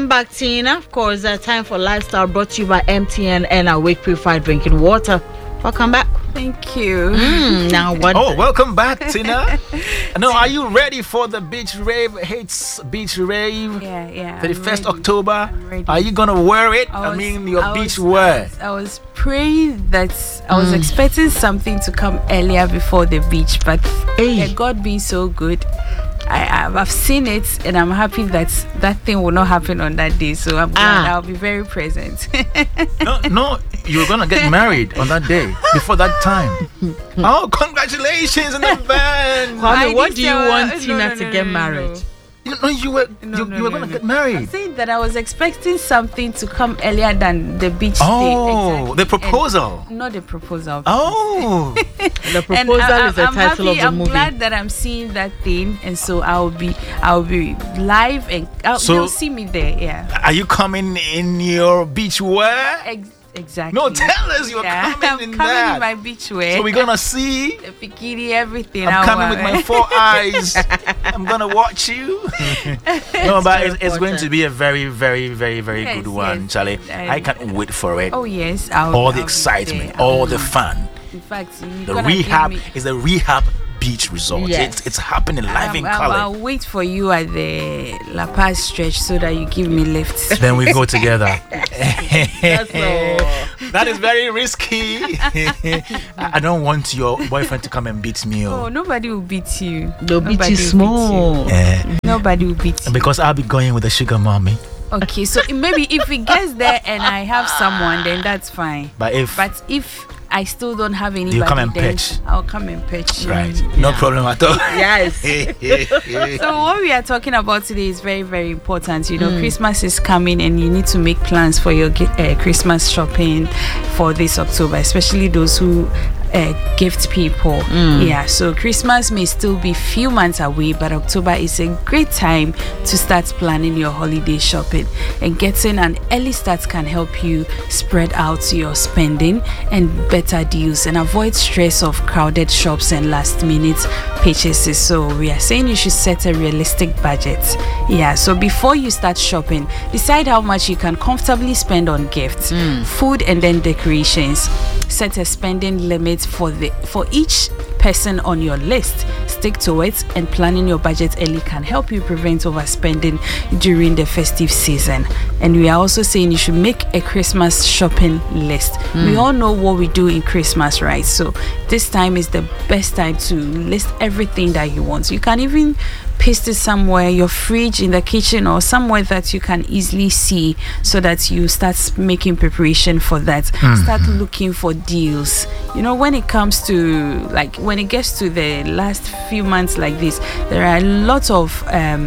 Welcome back, Tina. Of course, time for Lifestyle brought to you by MTN and Awake Purified Drinking Water. Welcome back. Thank you. Now what? Oh, welcome back, Tina. No, are you ready for the beach rave? Hates beach rave. Yeah. 31st October. I'm ready. Are you gonna wear it? Your beach wear. I was praying that I was expecting something to come earlier before the beach, but God being so good, I've seen it, and I'm happy that thing will not happen on that day. So I'm glad I'll be very present. No, you're gonna get married on that day before that time. Oh, congratulations in advance! Kwame, what do you want Tina to get married? You were gonna get married. I'm saying that I was expecting something to come earlier than the beach day. Oh, the proposal. Not the proposal. Oh, the proposal is the title of the movie. I'm glad that I'm seeing that thing, and so I'll be live, and you'll see me there. Yeah. Are you coming in your beach wear? Exactly. No, tell us you're coming in that. In my beach wear. So we're gonna see the bikini, everything. I'm coming with my 4 eyes. I'm gonna watch you. No, but it's going to be a very, very, very, very good one, Charlie. I can't wait for it. Oh yes, all the excitement, all the fun. In fact, the rehab is the rehab beach resort. Yes. It's happening live in color. I'll wait for you at the La Paz stretch so that you give me lifts. Then we go together. That is very risky. I don't want your boyfriend to come and beat me. Oh, nobody will beat you. They'll beat you small. Nobody will beat you. Because I'll be going with the sugar mommy. Okay, so maybe if it gets there and I have someone, then that's fine. But if I still don't have anybody, you come and pitch. I'll come and pitch. Right. No problem at all. Yes. So what we are talking about today is very, very important. You know, Christmas is coming, and you need to make plans for your Christmas shopping for this October, especially those who gift people. Yeah, so Christmas may still be few months away, but October is a great time to start planning your holiday shopping, and getting an early start can help you spread out your spending and better deals and avoid stress of crowded shops and last minute purchases. So we are saying you should set a realistic budget. Yeah, so before you start shopping, decide how much you can comfortably spend on gifts, food, and then decorations. Set a spending limit for each person on your list. Stick to it, and planning your budget early can help you prevent overspending during the festive season. And we are also saying you should make a Christmas shopping list. We all know what we do in Christmas, right? So this time is the best time to list everything that you want. You can even paste it somewhere, your fridge, in the kitchen, or somewhere that you can easily see, so that you start making preparation for that. Start looking for deals. You know, when it comes to, like, when it gets to the last few months like this, there are a lot of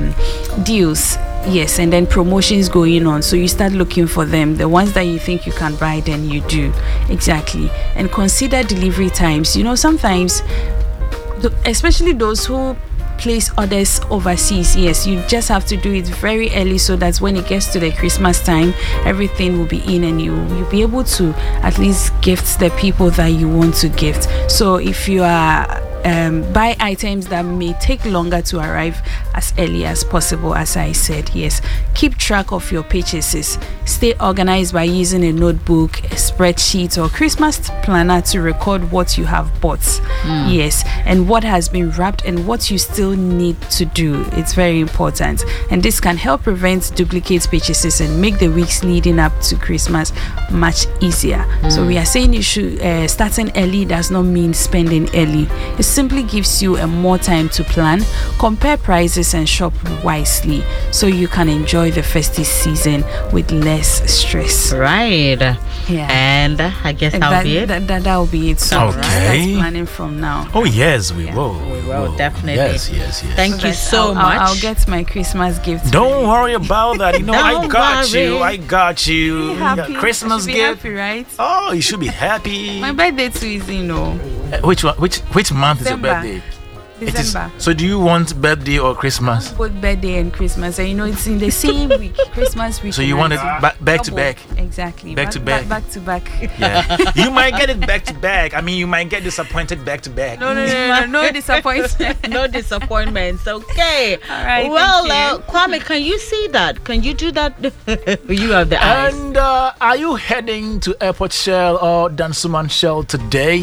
deals. Yes, and then promotions going on, so you start looking for them. The ones that you think you can buy, then you do. Exactly. And consider delivery times. You know, sometimes, especially those who place orders overseas, yes, you just have to do it very early, so that when it gets to the Christmas time, everything will be in, and you'll be able to at least gift the people that you want to gift. So if you are buy items that may take longer to arrive as early as possible, as I said, yes, keep track of your purchases. Stay organized by using a notebook, a spreadsheet, or Christmas planner to record what you have bought, yes, and what has been wrapped, and what you still need to do. It's very important, and this can help prevent duplicate purchases and make the weeks leading up to Christmas much easier. So we are saying you should starting early does not mean spending early. It simply gives you a more time to plan, compare prices, and shop wisely, so you can enjoy the festive season with less stress. Right. Yeah. And I guess that'll be it. That'll be it. So Okay. start planning from now. Oh yes, we will. We will, definitely. Yes. Thank you so much. I'll get my Christmas gift. Don't worry about that. You know, I Don't got worry. you. I got you. Be happy. Christmas I should be gift. happy, right? Oh, you should be happy. My birthday too is, you know. Which one? Which month is your December. birthday? December. So do you want birthday or Christmas? Both birthday and Christmas. And it's in the same week. Christmas week. So you want it back to back? Exactly. Back to back. Back to back. Yeah. You might get it back to back. I mean, you might get disappointed back to back. No disappointment. No disappointments. Okay. All right. Well, Kwame, can you see that? Can you do that? You have the eyes. And are you heading to Airport Shell or Dansuman Shell today?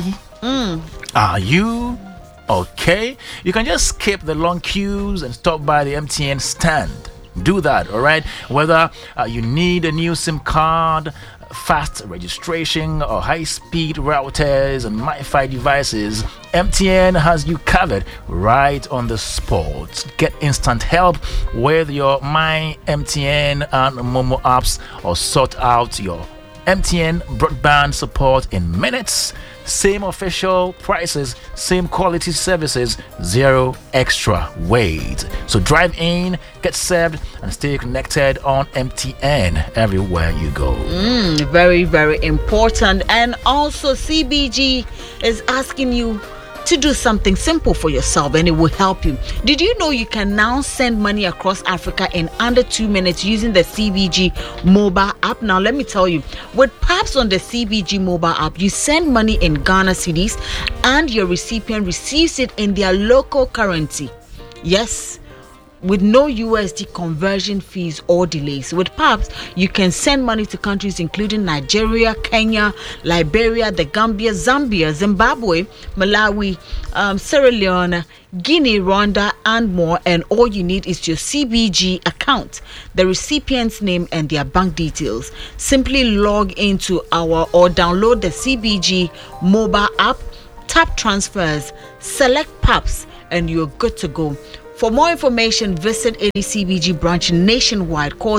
Are you? Okay. You can just skip the long queues and stop by the MTN stand. Do that, all right? Whether you need a new SIM card, fast registration, or high-speed routers and MiFi devices, MTN has you covered right on the spot. Get instant help with your My MTN and Momo apps, or sort out your MTN broadband support in minutes. Same official prices, same quality services, zero extra wait. So drive in, get served, and stay connected on MTN everywhere you go. Very, very important. And also, CBG is asking you to do something simple for yourself, and it will help you. Did you know you can now send money across Africa in under 2 minutes using the CBG mobile app? Now let me tell you, with PAPS on the CBG mobile app, you send money in Ghana cedis and your recipient receives it in their local currency. Yes, with no USD conversion fees or delays. With PAPS, you can send money to countries including Nigeria, Kenya, Liberia, the Gambia, Zambia, Zimbabwe, Malawi, Sierra Leone, Guinea, Rwanda, and more. And all you need is your CBG account, the recipient's name, and their bank details. Simply log into or download the CBG mobile app, tap transfers, select PAPS, and you're good to go. For more information, visit any CBG branch nationwide. Call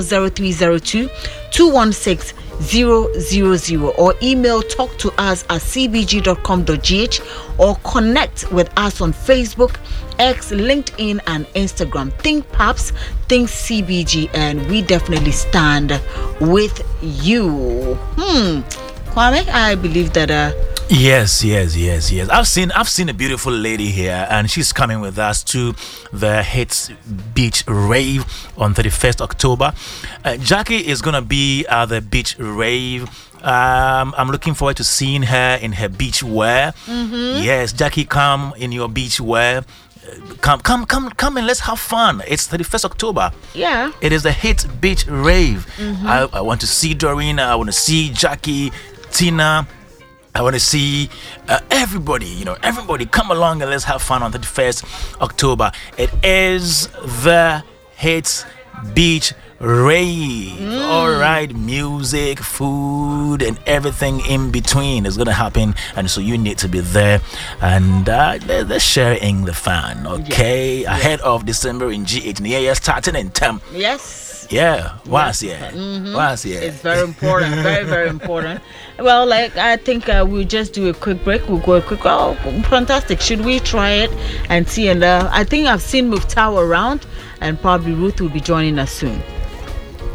0302-216-000 or email talktous@cbg.com.gh or connect with us on Facebook, X, LinkedIn, and Instagram. Think PAPS, think CBG, and we definitely stand with you. Kwame, I believe that Yes. I've seen a beautiful lady here, and she's coming with us to the Hits Beach Rave on 31st October. Jackie is gonna be at the beach rave. I'm looking forward to seeing her in her beach wear. Yes, Jackie, come in your beach wear. Come and let's have fun. It's 31st October. Yeah. It is the Hits Beach Rave. I want to see Doreen. I want to see Jackie, Tina. I want to see everybody, everybody come along and let's have fun on the 31st October. It is the Hits Beach Rave. All right, music, food, and everything in between is going to happen. And so you need to be there. And they're sharing the fun, okay? Yes. Ahead of December in GH. Yeah, starting in time. Yes. Yeah, once, yeah. It's very important, very, very important. Well, I think we'll just do a quick break. We'll go a quick. Oh, fantastic! Should we try it and see? And I think I've seen Muftau around, and probably Ruth will be joining us soon.